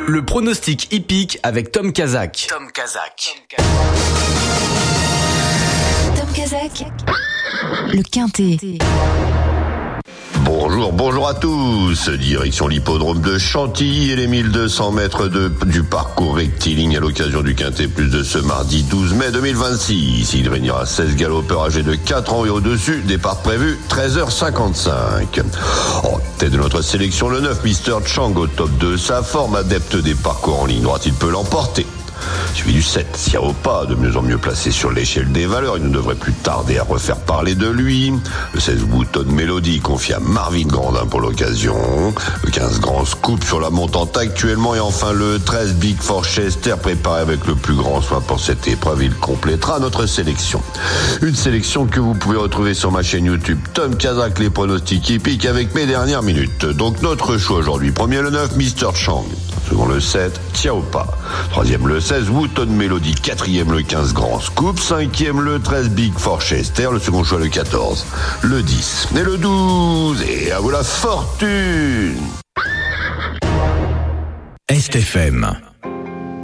Le pronostic hippique avec Tom Kazak. Tom Kazak, le Quintet. Bonjour à tous. Direction l'hippodrome de Chantilly et les 1200 mètres du parcours rectiligne à l'occasion du Quintet Plus de ce mardi 12 mai 2026. Il réunira 16 galopeurs âgés de 4 ans et au-dessus. Départ prévu 13h55. En tête de notre sélection, le 9 Mr. Chang au top de sa forme, adepte des parcours en ligne droite, il peut l'emporter. Suivi du 7, Siaopa, de mieux en mieux placé sur l'échelle des valeurs, il ne devrait plus tarder à refaire parler de lui. Le 16 Bouton Mélodie confie à Marvin Grandin pour l'occasion. Le 15 Grand Scoop sur la montante actuellement. Et enfin le 13 Big Forchester préparé avec le plus grand soin pour cette épreuve. Il complétera notre sélection. Une sélection que vous pouvez retrouver sur ma chaîne YouTube Tom Kazak, les pronostics hippiques avec mes dernières minutes. Donc notre choix aujourd'hui. Premier le 9 Mr. Chang. Second le 7 Tiaopa. Troisième le 16 Wooton Melody. Quatrième le 15 Grand Scoop. Cinquième le 13 Big Forchester. Le second choix le 14, le 10 et le 12. Et à vous la fortune. STFM.